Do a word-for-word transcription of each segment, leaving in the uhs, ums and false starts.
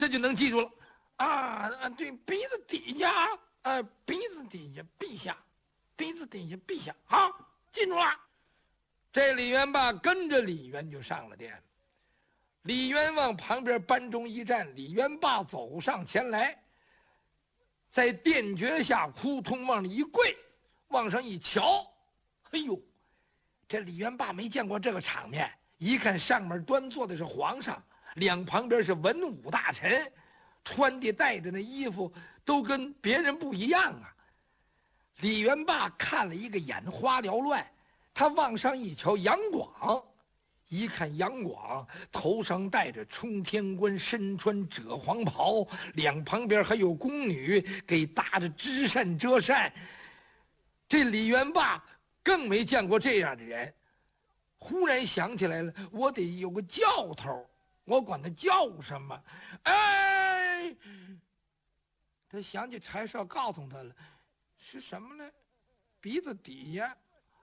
这就能记住了。啊啊，对，鼻子底下，呃，鼻子底下，陛下，鼻子底下，陛下，好，记住了。这李元霸跟着李渊就上了殿。李渊往旁边班中一站，李元霸走上前来，在殿脚下扑通往里一跪，往上一瞧，哎呦，这李元霸没见过这个场面，一看上面端坐的是皇上，两旁边是文武大臣，穿的戴的那衣服都跟别人不一样啊。李元霸看了一个眼花缭乱，他往上一瞧，杨广。一看杨广头上戴着冲天冠，身穿赭黄袍，两旁边还有宫女给搭着织扇遮扇。这李元霸更没见过这样的人，忽然想起来了，我得有个教头，我管他叫什么？哎，他想起柴少告诉他了，是什么呢？鼻子底下。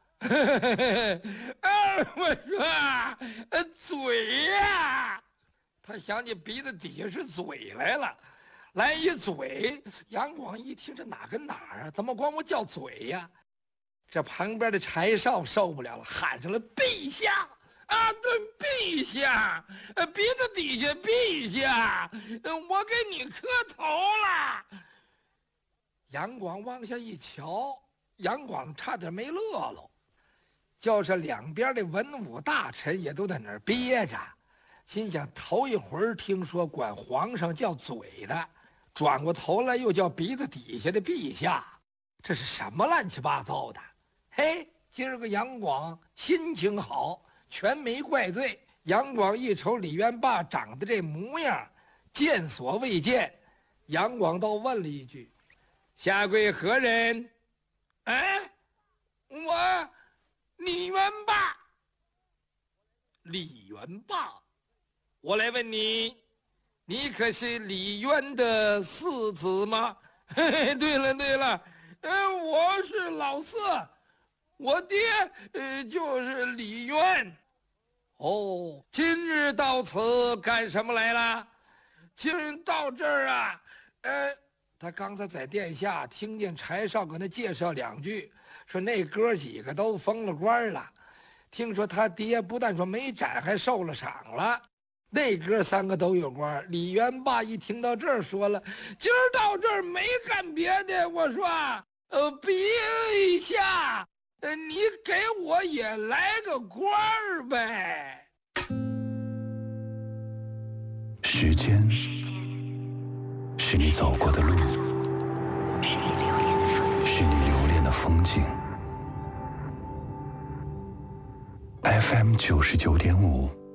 二我说，嘴呀！他想起鼻子底下是嘴来了，来一嘴。杨广一听，这哪跟哪儿啊？怎么管我叫嘴呀？这旁边的柴少受不了了，喊上了：“陛下啊，对，陛下，鼻子底下，陛下，我给你磕头了。”杨广往下一瞧，杨广差点没乐了。就是两边的文武大臣也都在那儿憋着，心想头一回听说管皇上叫嘴的，转过头来又叫鼻子底下的陛下，这是什么乱七八糟的？嘿，今儿个杨广心情好，全没怪罪。杨广一瞅李元霸长得这模样，见所未见，杨广倒问了一句：“下跪何人？”哎，我。李元霸，李元霸，我来问你，你可是李渊的嗣子吗？嘿嘿，对了对了，呃，我是老四，我爹呃就是李渊。哦，今日到此干什么来了？今日到这儿啊，呃，他刚才在殿下听见柴少给他介绍两句。说那哥几个都封了官了，听说他爹不但说没斩，还受了赏了。那哥三个都有官。李元霸一听到这儿，说了：“今儿到这儿没干别的，我说，呃，陛下，呃，你给我也来个官儿呗。” 时间是你走过的路，是你留恋的风景。F M 九十九点五